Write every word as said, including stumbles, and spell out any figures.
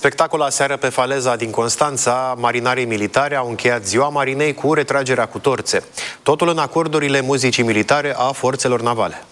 Spectacol aseară pe faleza din Constanța. Marinarii militari au încheiat ziua marinei cu retragerea cu torțe. Totul în acordurile muzicii militare a forțelor navale.